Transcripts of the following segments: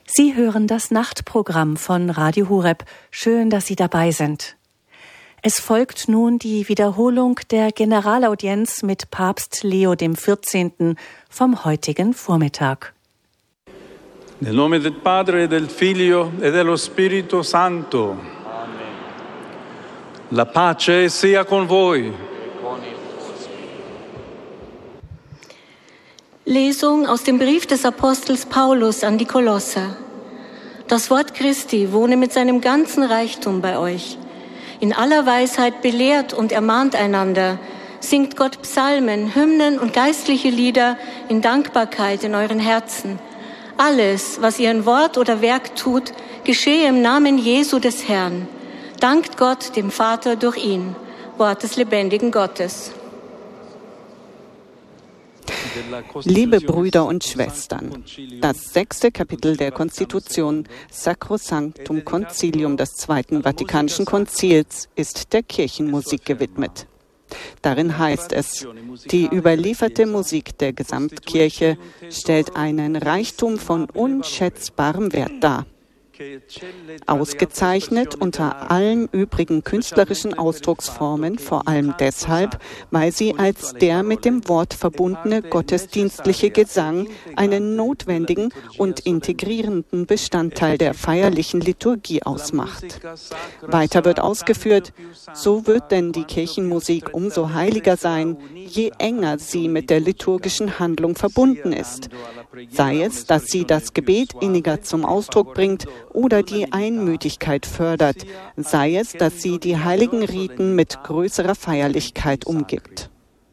Sie hören das Nachtprogramm von Radio Horeb. Schön, dass Sie dabei sind. Es folgt nun die Wiederholung der Generalaudienz mit Papst Leo XIV. Vom heutigen Vormittag. Nel nome del Padre, del Figlio e dello Spirito Santo. Amen. La pace sia con voi. Lesung aus dem Brief des Apostels Paulus an die Kolosser. Das Wort Christi wohne mit seinem ganzen Reichtum bei euch. In aller Weisheit belehrt und ermahnt einander, singt Gott Psalmen, Hymnen und geistliche Lieder in Dankbarkeit in euren Herzen. Alles, was ihr in Wort oder Werk tut, geschehe im Namen Jesu des Herrn. Dankt Gott, dem Vater, durch ihn. Wort des lebendigen Gottes. Liebe Brüder und Schwestern, das 6. Kapitel der Konstitution Sacrosanctum Concilium des Zweiten Vatikanischen Konzils ist der Kirchenmusik gewidmet. Darin heißt es, die überlieferte Musik der Gesamtkirche stellt einen Reichtum von unschätzbarem Wert dar. Ausgezeichnet unter allen übrigen künstlerischen Ausdrucksformen, vor allem deshalb, weil sie als der mit dem Wort verbundene gottesdienstliche Gesang einen notwendigen und integrierenden Bestandteil der feierlichen Liturgie ausmacht. Weiter wird ausgeführt, so wird denn die Kirchenmusik umso heiliger sein, je enger sie mit der liturgischen Handlung verbunden ist. Sei es, dass sie das Gebet inniger zum Ausdruck bringt oder die Einmütigkeit fördert, sei es, dass sie die heiligen Riten mit größerer Feierlichkeit umgibt.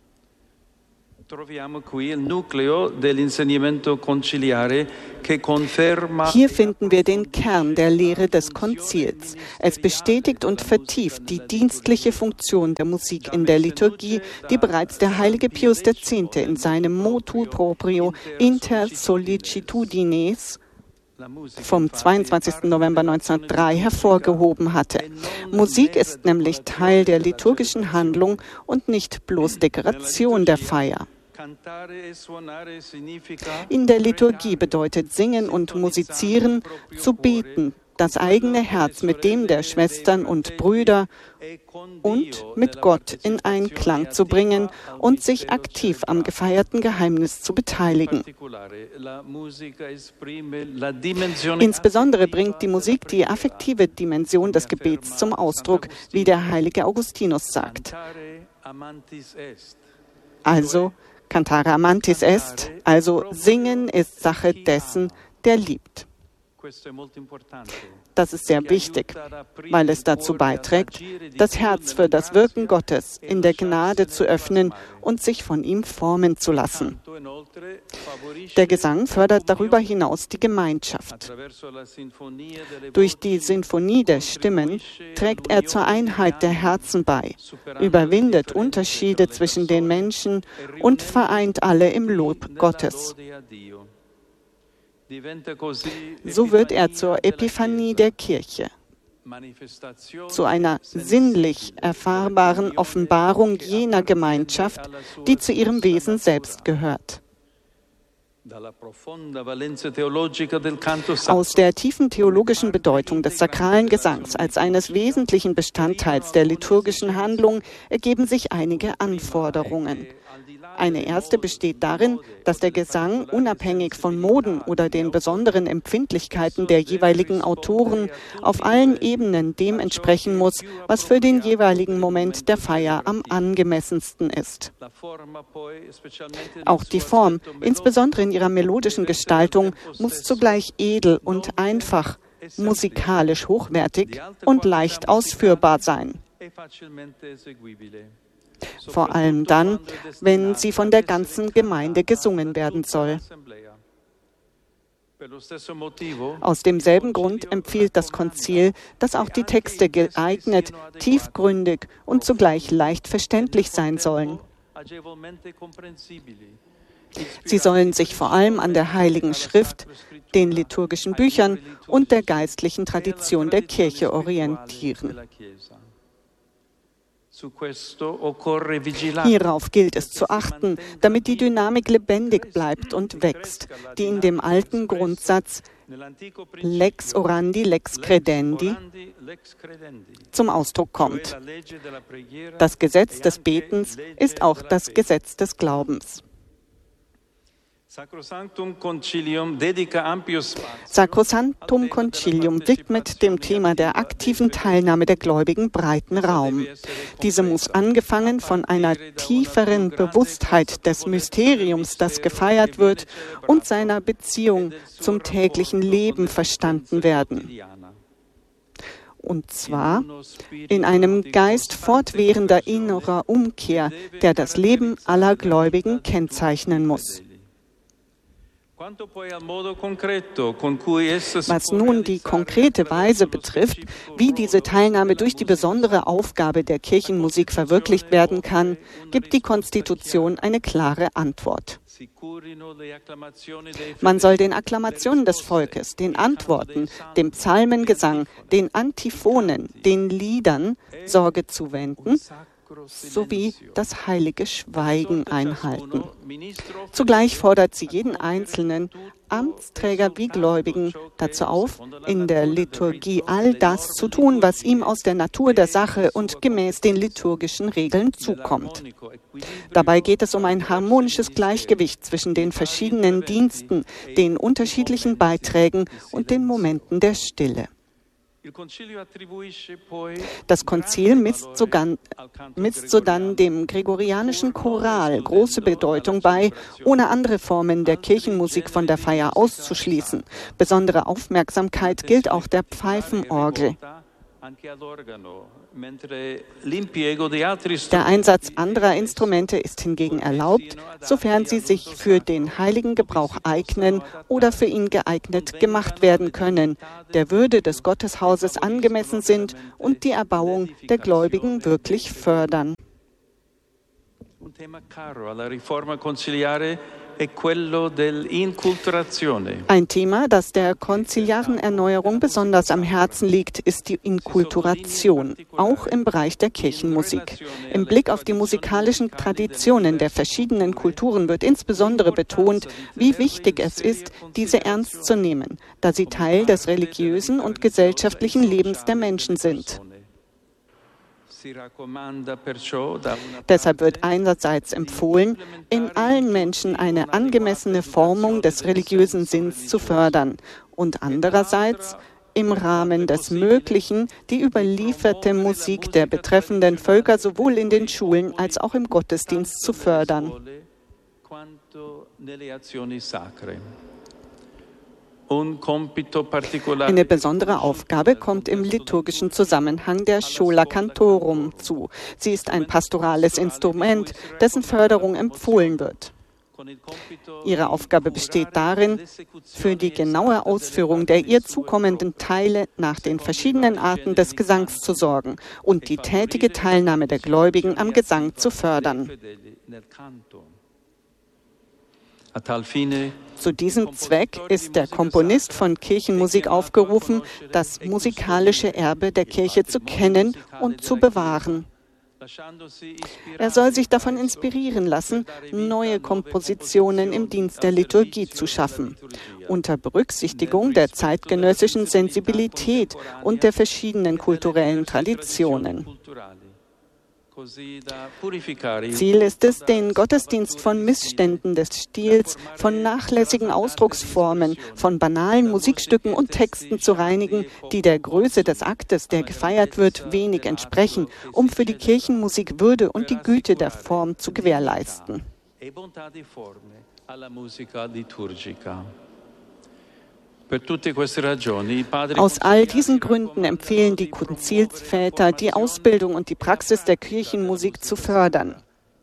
Hier finden wir den Kern der Lehre des Konzils. Es bestätigt und vertieft die dienstliche Funktion der Musik in der Liturgie, die bereits der heilige Pius X. In seinem Motu proprio Inter Sollicitudines vom 22. November 1903 hervorgehoben hatte. Musik ist nämlich Teil der liturgischen Handlung und nicht bloß Dekoration der Feier. In der Liturgie bedeutet Singen und Musizieren zu beten, das eigene Herz mit dem der Schwestern und Brüder und mit Gott in Einklang zu bringen und sich aktiv am gefeierten Geheimnis zu beteiligen. Insbesondere bringt die Musik die affektive Dimension des Gebets zum Ausdruck, wie der heilige Augustinus sagt. Also, cantare amantis est, also singen ist Sache dessen, der liebt. Das ist sehr wichtig, weil es dazu beiträgt, das Herz für das Wirken Gottes in der Gnade zu öffnen und sich von ihm formen zu lassen. Der Gesang fördert darüber hinaus die Gemeinschaft. Durch die Sinfonie der Stimmen trägt er zur Einheit der Herzen bei, überwindet Unterschiede zwischen den Menschen und vereint alle im Lob Gottes. So wird er zur Epiphanie der Kirche, zu einer sinnlich erfahrbaren Offenbarung jener Gemeinschaft, die zu ihrem Wesen selbst gehört. Aus der tiefen theologischen Bedeutung des sakralen Gesangs als eines wesentlichen Bestandteils der liturgischen Handlung ergeben sich einige Anforderungen. Eine erste besteht darin, dass der Gesang unabhängig von Moden oder den besonderen Empfindlichkeiten der jeweiligen Autoren auf allen Ebenen dem entsprechen muss, was für den jeweiligen Moment der Feier am angemessensten ist. Auch die Form, insbesondere in ihrer melodischen Gestaltung, muss zugleich edel und einfach, musikalisch hochwertig und leicht ausführbar sein. Vor allem dann, wenn sie von der ganzen Gemeinde gesungen werden soll. Aus demselben Grund empfiehlt das Konzil, dass auch die Texte geeignet, tiefgründig und zugleich leicht verständlich sein sollen. Sie sollen sich vor allem an der Heiligen Schrift, den liturgischen Büchern und der geistlichen Tradition der Kirche orientieren. Hierauf gilt es zu achten, damit die Dynamik lebendig bleibt und wächst, die in dem alten Grundsatz Lex orandi, lex credendi zum Ausdruck kommt. Das Gesetz des Betens ist auch das Gesetz des Glaubens. Sacrosanctum Concilium widmet dem Thema der aktiven Teilnahme der Gläubigen breiten Raum. Diese muss angefangen von einer tieferen Bewusstheit des Mysteriums, das gefeiert wird, und seiner Beziehung zum täglichen Leben verstanden werden. Und zwar in einem Geist fortwährender innerer Umkehr, der das Leben aller Gläubigen kennzeichnen muss. Was nun die konkrete Weise betrifft, wie diese Teilnahme durch die besondere Aufgabe der Kirchenmusik verwirklicht werden kann, gibt die Konstitution eine klare Antwort. Man soll den Akklamationen des Volkes, den Antworten, dem Psalmengesang, den Antiphonen, den Liedern Sorge zuwenden, sowie das heilige Schweigen einhalten. Zugleich fordert sie jeden Einzelnen, Amtsträger wie Gläubigen, dazu auf, in der Liturgie all das zu tun, was ihm aus der Natur der Sache und gemäß den liturgischen Regeln zukommt. Dabei geht es um ein harmonisches Gleichgewicht zwischen den verschiedenen Diensten, den unterschiedlichen Beiträgen und den Momenten der Stille. Das Konzil misst sodann dem gregorianischen Choral große Bedeutung bei, ohne andere Formen der Kirchenmusik von der Feier auszuschließen. Besondere Aufmerksamkeit gilt auch der Pfeifenorgel. Der Einsatz anderer Instrumente ist hingegen erlaubt, sofern sie sich für den heiligen Gebrauch eignen oder für ihn geeignet gemacht werden können, der Würde des Gotteshauses angemessen sind und die Erbauung der Gläubigen wirklich fördern. Ein Thema, das der konziliaren Erneuerung besonders am Herzen liegt, ist die Inkulturation, auch im Bereich der Kirchenmusik. Im Blick auf die musikalischen Traditionen der verschiedenen Kulturen wird insbesondere betont, wie wichtig es ist, diese ernst zu nehmen, da sie Teil des religiösen und gesellschaftlichen Lebens der Menschen sind. Deshalb wird einerseits empfohlen, in allen Menschen eine angemessene Formung des religiösen Sinns zu fördern und andererseits im Rahmen des Möglichen die überlieferte Musik der betreffenden Völker sowohl in den Schulen als auch im Gottesdienst zu fördern. Eine besondere Aufgabe kommt im liturgischen Zusammenhang der Schola Cantorum zu. Sie ist ein pastorales Instrument, dessen Förderung empfohlen wird. Ihre Aufgabe besteht darin, für die genaue Ausführung der ihr zukommenden Teile nach den verschiedenen Arten des Gesangs zu sorgen und die tätige Teilnahme der Gläubigen am Gesang zu fördern. Zu diesem Zweck ist der Komponist von Kirchenmusik aufgerufen, das musikalische Erbe der Kirche zu kennen und zu bewahren. Er soll sich davon inspirieren lassen, neue Kompositionen im Dienst der Liturgie zu schaffen, unter Berücksichtigung der zeitgenössischen Sensibilität und der verschiedenen kulturellen Traditionen. Ziel ist es, den Gottesdienst von Missständen des Stils, von nachlässigen Ausdrucksformen, von banalen Musikstücken und Texten zu reinigen, die der Größe des Aktes, der gefeiert wird, wenig entsprechen, um für die Kirchenmusik Würde und die Güte der Form zu gewährleisten. Aus all diesen Gründen empfehlen die Konzilsväter, die Ausbildung und die Praxis der Kirchenmusik zu fördern.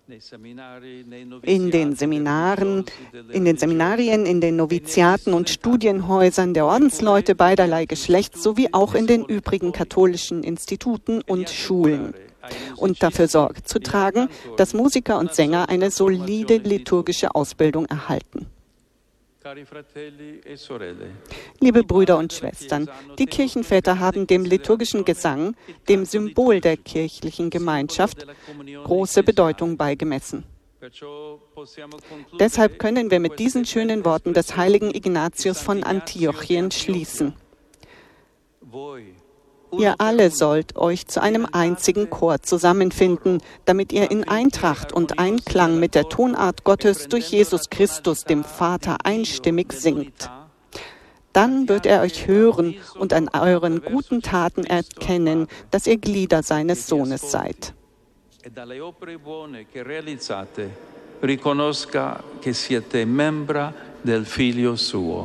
In den Seminarien, in den Noviziaten und Studienhäusern der Ordensleute beiderlei Geschlechts sowie auch in den übrigen katholischen Instituten und Schulen. Und dafür Sorge zu tragen, dass Musiker und Sänger eine solide liturgische Ausbildung erhalten. Liebe Brüder und Schwestern, die Kirchenväter haben dem liturgischen Gesang, dem Symbol der kirchlichen Gemeinschaft, große Bedeutung beigemessen. Deshalb können wir mit diesen schönen Worten des heiligen Ignatius von Antiochien schließen. Ihr alle sollt euch zu einem einzigen Chor zusammenfinden, damit ihr in Eintracht und Einklang mit der Tonart Gottes durch Jesus Christus, dem Vater, einstimmig singt. Dann wird er euch hören und an euren guten Taten erkennen, dass ihr Glieder seines Sohnes seid. Riconosca che siete membra del Figlio suo.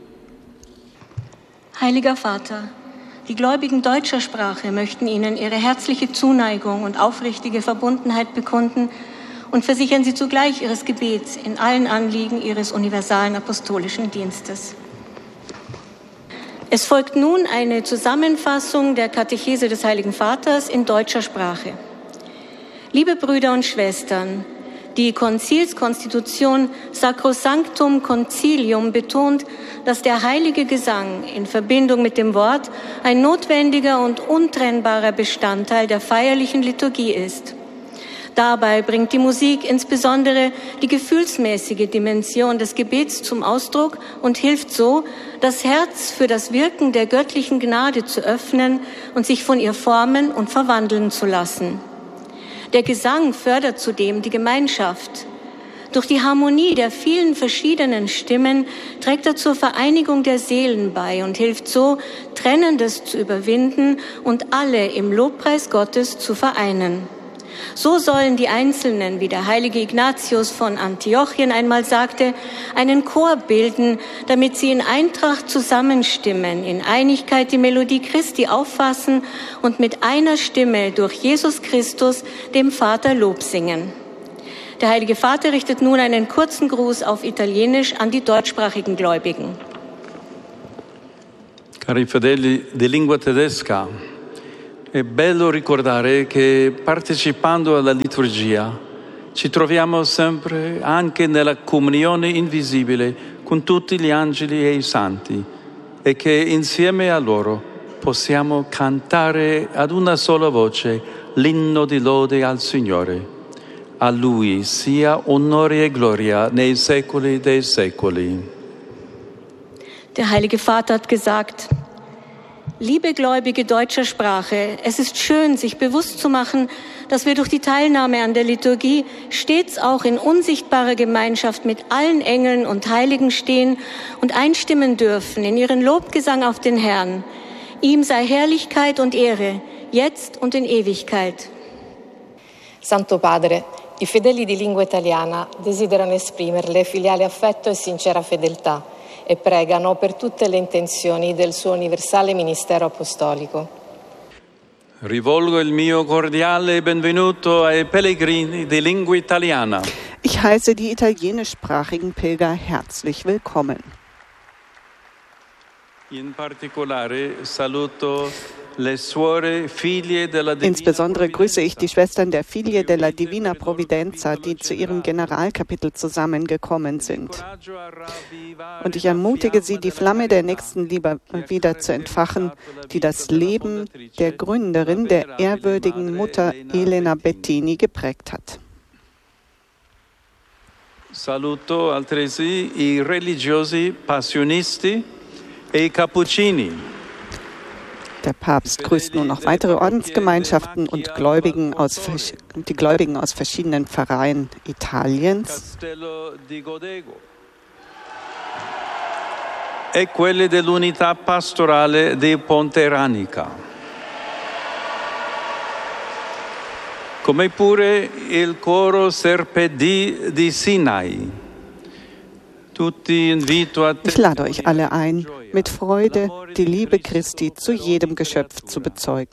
Heiliger Vater, die Gläubigen deutscher Sprache möchten Ihnen ihre herzliche Zuneigung und aufrichtige Verbundenheit bekunden und versichern Sie zugleich Ihres Gebets in allen Anliegen Ihres universalen apostolischen Dienstes. Es folgt nun eine Zusammenfassung der Katechese des Heiligen Vaters in deutscher Sprache. Liebe Brüder und Schwestern, die Konzilskonstitution Sacrosanctum Concilium betont, dass der heilige Gesang in Verbindung mit dem Wort ein notwendiger und untrennbarer Bestandteil der feierlichen Liturgie ist. Dabei bringt die Musik insbesondere die gefühlsmäßige Dimension des Gebets zum Ausdruck und hilft so, das Herz für das Wirken der göttlichen Gnade zu öffnen und sich von ihr formen und verwandeln zu lassen. Der Gesang fördert zudem die Gemeinschaft. Durch die Harmonie der vielen verschiedenen Stimmen trägt er zur Vereinigung der Seelen bei und hilft so, Trennendes zu überwinden und alle im Lobpreis Gottes zu vereinen. So sollen die Einzelnen, wie der heilige Ignatius von Antiochien einmal sagte, einen Chor bilden, damit sie in Eintracht zusammenstimmen, in Einigkeit die Melodie Christi auffassen und mit einer Stimme durch Jesus Christus dem Vater Lob singen. Der Heilige Vater richtet nun einen kurzen Gruß auf Italienisch an die deutschsprachigen Gläubigen. Cari fedeli di lingua tedesca, è bello ricordare che partecipando alla liturgia ci troviamo sempre anche nella comunione invisibile con tutti gli angeli e i santi e che insieme a loro possiamo cantare ad una sola voce l'inno di lode al Signore. A Lui sia onore e gloria nei secoli dei secoli. Der Heilige Vater hat gesagt: Liebe Gläubige deutscher Sprache, es ist schön, sich bewusst zu machen, dass wir durch die Teilnahme an der Liturgie stets auch in unsichtbarer Gemeinschaft mit allen Engeln und Heiligen stehen und einstimmen dürfen in ihren Lobgesang auf den Herrn. Ihm sei Herrlichkeit und Ehre, jetzt und in Ewigkeit. Santo Padre, i fedeli di lingua italiana desiderano esprimerle filiale affetto e sincera fedeltà e pregano per tutte le intenzioni del suo universale ministero apostolico. Rivolgo il mio cordiale benvenuto ai pellegrini di lingua italiana. Ich heiße die italienischsprachigen Pilger herzlich willkommen. In particolare saluto le suore figlie della Divina Insbesondere grüße ich die Schwestern der Figlie della Divina Provvidenza, die zu ihrem Generalkapitel zusammengekommen sind. Und ich ermutige sie, die Flamme der Nächstenliebe wieder zu entfachen, die das Leben der Gründerin, der ehrwürdigen Mutter Elena Bettini, geprägt hat. Saluto altresì i religiosi passionisti e i cappuccini. Der Papst grüßt nun noch weitere Ordensgemeinschaften und die Gläubigen aus verschiedenen Pfarreien Italiens. E quelle dell'unità pastorale di Ponteranica. Come pure il coro Serpedi di Sinai. Ich lade euch alle ein, mit Freude die Liebe Christi zu jedem Geschöpf zu bezeugen.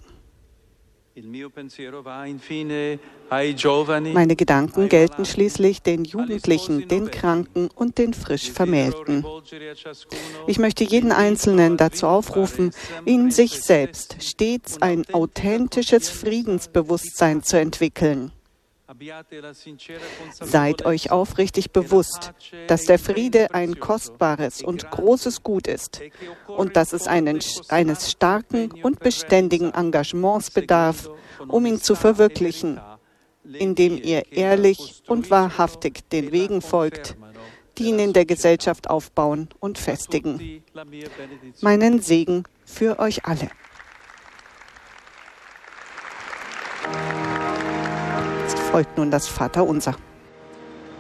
Meine Gedanken gelten schließlich den Jugendlichen, den Kranken und den frisch Vermählten. Ich möchte jeden Einzelnen dazu aufrufen, in sich selbst stets ein authentisches Friedensbewusstsein zu entwickeln. Seid euch aufrichtig bewusst, dass der Friede ein kostbares und großes Gut ist und dass es eines starken und beständigen Engagements bedarf, um ihn zu verwirklichen, indem ihr ehrlich und wahrhaftig den Wegen folgt, die ihn in der Gesellschaft aufbauen und festigen. Meinen Segen für euch alle. Jetzt folgt nun das Vaterunser.